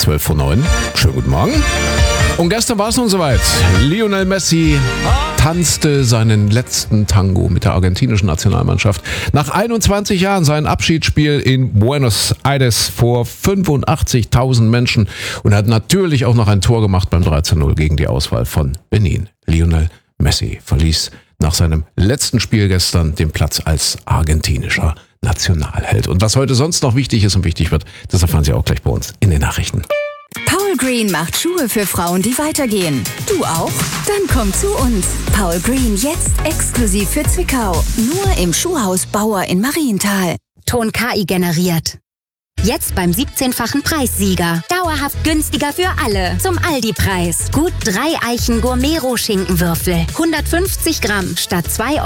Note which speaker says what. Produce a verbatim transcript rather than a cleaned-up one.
Speaker 1: zwölf vor neun. Schönen guten Morgen. Und gestern war es nun soweit. Lionel Messi tanzte seinen letzten Tango mit der argentinischen Nationalmannschaft. Nach einundzwanzig Jahren sein Abschiedsspiel in Buenos Aires vor fünfundachtzigtausend Menschen und hat natürlich auch noch ein Tor gemacht beim drei zu null gegen die Auswahl von Benin. Lionel Messi verließ nach seinem letzten Spiel gestern den Platz als argentinischer Nationalheld. Und was heute sonst noch wichtig ist und wichtig wird, das erfahren Sie auch gleich bei uns in den Nachrichten.
Speaker 2: Paul Green macht Schuhe für Frauen, die weitergehen. Du auch? Dann komm zu uns. Paul Green jetzt exklusiv für Zwickau. Nur im Schuhhaus Bauer in Marienthal.
Speaker 3: Ton K I generiert. Jetzt beim siebzehnfachen Preissieger. Dauerhaft günstiger für alle. Zum Aldi-Preis. Gut drei Eichen Gourmet-Rohschinkenwürfel. hundertfünfzig Gramm statt zwei